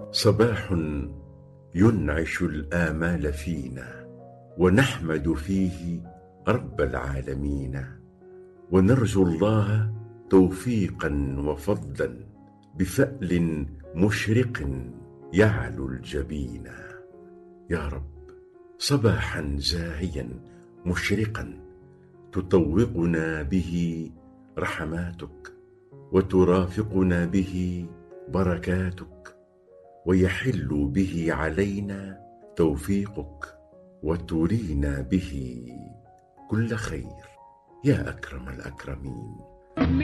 صباح ينعش الآمال فينا، ونحمد فيه رب العالمين، ونرجو الله توفيقا وفضلا بفأل مشرق يعلو الجبين. يا رب، صباحا زاهيا مشرقا تطوقنا به رحماتك، وترافقنا به بركاتك، ويحل به علينا توفيقك، وترينا به كل خير يا أكرم الأكرمين.